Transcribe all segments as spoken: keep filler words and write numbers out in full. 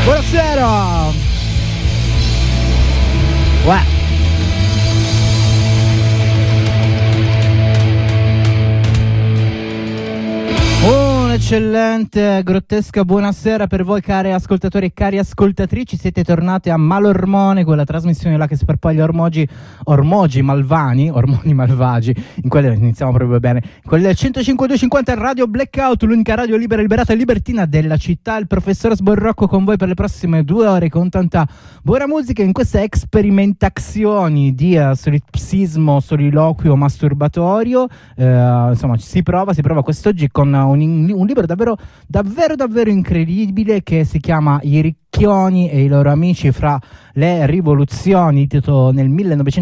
Buonasera. Uè. Eccellente, grottesca buonasera per voi cari ascoltatori e cari ascoltatrici. Siete tornati a Malormone, quella trasmissione là che sparpaglia ormogi, ormogi malvani, ormoni malvagi. In quelle iniziamo proprio bene. In quelle del centocinque duecentocinquanta Radio Blackout, l'unica radio libera, liberata e libertina della città. Il professor Sborrocco con voi per le prossime due ore con tanta buona musica in queste experimentazioni di uh, solipsismo, soliloquio masturbatorio. Uh, insomma, si prova, si prova quest'oggi con uh, un, un libro davvero davvero davvero incredibile che si chiama I Ricchioni e i loro amici fra le rivoluzioni, titolo nel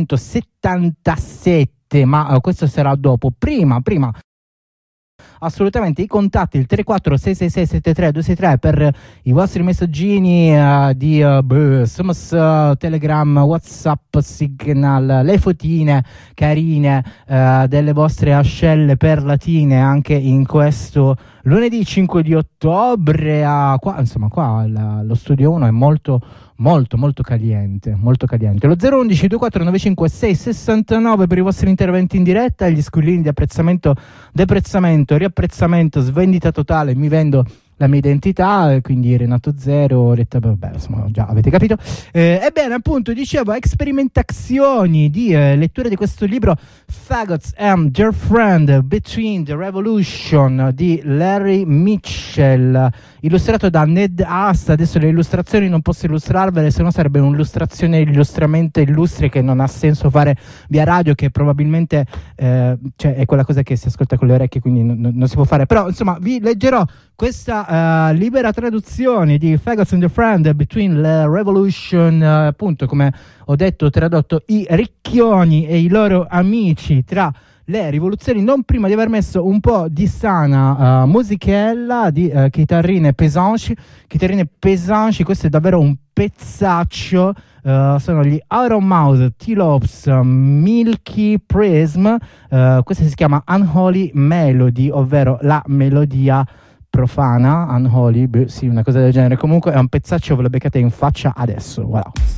millenovecentosettantasette, ma uh, questo sarà dopo. Prima, prima assolutamente i contatti, il tre quattro sei sei sei sette tre due sei tre per i vostri messaggini uh, di uh, beh, S M S, uh, Telegram, WhatsApp, Signal, le fotine carine uh, delle vostre ascelle perlatine anche in questo lunedì cinque di ottobre. Uh, qua, insomma qua la, lo studio uno è molto molto molto caliente, molto caliente. Lo zero uno uno due quattro nove cinque sei sei nove per i vostri interventi in diretta e gli squillini di apprezzamento, deprezzamento, riapprezzamento, svendita totale, mi vendo la mia identità, quindi Renato Zero, Retta, vabbè, insomma, già avete capito. Eh, ebbene, appunto, dicevo, experimentazioni di eh, lettura di questo libro Faggots and Their Friend Between the Revolution di Larry Mitchell, illustrato da Ned Haas. Adesso le illustrazioni non posso illustrarvele, se no sarebbe un'illustrazione illustramente illustre che non ha senso fare via radio, che probabilmente eh, cioè, è quella cosa che si ascolta con le orecchie, quindi non, non si può fare. Però, insomma, vi leggerò questa uh, libera traduzione di Faggots and the Friend Between the Revolution, uh, appunto, come ho detto, tradotto I Ricchioni e i loro amici tra le rivoluzioni, non prima di aver messo un po' di sana uh, musichella, di uh, chitarrine pesanti, chitarrine pesanti. Questo è davvero un pezzaccio. Uh, sono gli Autumn Mouse, T-Lopes, uh, Milky Prism. Uh, questa si chiama Unholy Melody, ovvero la melodia profana, unholy, beh, sì, una cosa del genere. Comunque è un pezzaccio, ve lo beccate in faccia adesso, voilà.